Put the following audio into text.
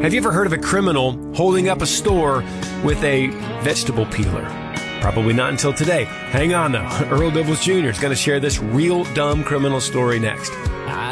Have you ever heard of a criminal holding up a store with a vegetable peeler? Probably not until today. Hang on, though. Earl Douglas Jr. is going to share this real dumb criminal story next.